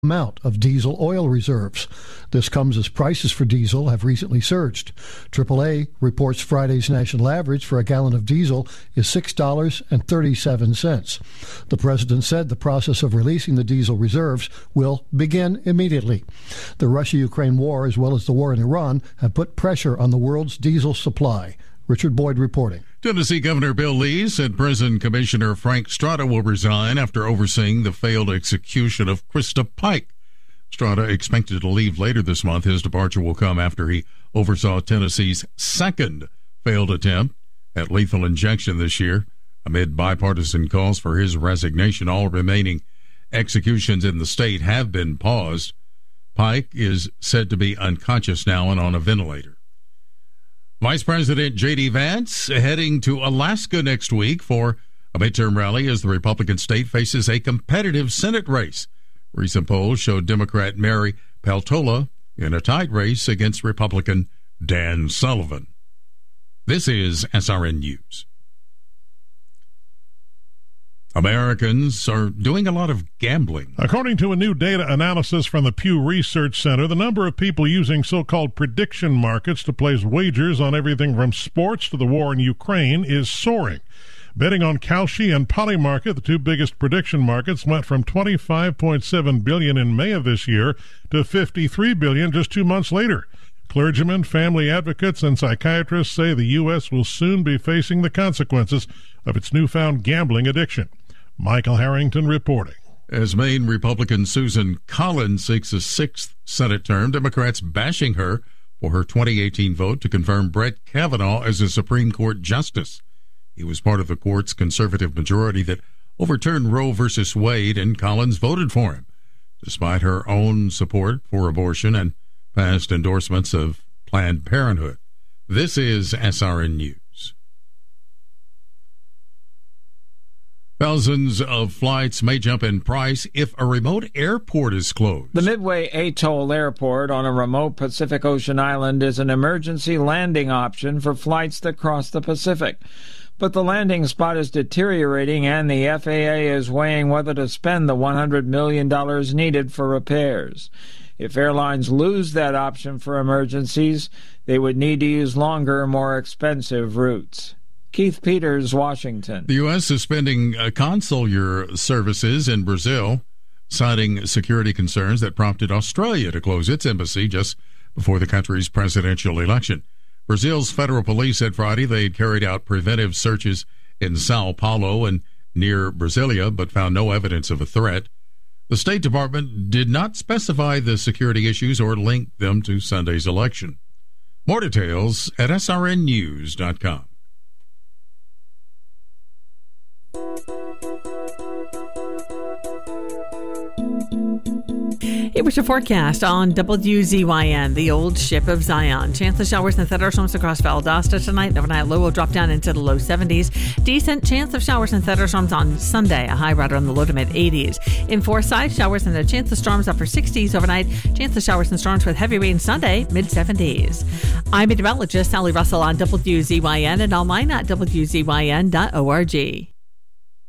amount of diesel oil reserves. This comes as prices for diesel have recently surged. AAA reports Friday's national average for a gallon of diesel is $6.37. The president said the process of releasing the diesel reserves will begin immediately. The Russia-Ukraine war, as well as the war in Iran, have put pressure on the world's diesel supply. Richard Boyd reporting. Tennessee Governor Bill Lee said Prison Commissioner Frank Strada will resign after overseeing the failed execution of Krista Pike. Strada expected to leave later this month. His departure will come after he oversaw Tennessee's second failed attempt at lethal injection this year. Amid bipartisan calls for his resignation, all remaining executions in the state have been paused. Pike is said to be unconscious now and on a ventilator. Vice President J.D. Vance heading to Alaska next week for a midterm rally as the Republican state faces a competitive Senate race. Recent polls showed Democrat Mary Peltola in a tight race against Republican Dan Sullivan. This is SRN News. Americans are doing a lot of gambling. According to a new data analysis from the Pew Research Center, the number of people using so-called prediction markets to place wagers on everything from sports to the war in Ukraine is soaring. Betting on Kalshi and Polymarket, the two biggest prediction markets, went from $25.7 billion in May of this year to $53 billion just 2 months later. Clergymen, family advocates, and psychiatrists say the U.S. will soon be facing the consequences of its newfound gambling addiction. Michael Harrington reporting. As Maine Republican Susan Collins seeks a sixth Senate term, Democrats bashing her for her 2018 vote to confirm Brett Kavanaugh as a Supreme Court justice. He was part of the court's conservative majority that overturned Roe v. Wade, and Collins voted for him, despite her own support for abortion and past endorsements of Planned Parenthood. This is SRN News. Thousands of flights may jump in price if a remote airport is closed. The Midway Atoll Airport on a remote Pacific Ocean island is an emergency landing option for flights that cross the Pacific. But the landing spot is deteriorating, and the FAA is weighing whether to spend the $100 million needed for repairs. If airlines lose that option for emergencies, they would need to use longer, more expensive routes. Keith Peters, Washington. The U.S. suspending consular services in Brazil, citing security concerns that prompted Australia to close its embassy just before the country's presidential election. Brazil's federal police said Friday they had carried out preventive searches in Sao Paulo and near Brasilia, but found no evidence of a threat. The State Department did not specify the security issues or link them to Sunday's election. More details at srnnews.com. It was your forecast on WZYN, the old ship of Zion. Chance of showers and thunderstorms across Valdosta tonight. The overnight low will drop down into the low 70s. Decent chance of showers and thunderstorms on Sunday. A high right around the low to mid 80s. In Forsyth, showers and a chance of storms upper 60s overnight. Chance of showers and storms with heavy rain Sunday, mid 70s. I'm meteorologist Sally Russell on WZYN and online at WZYN.org.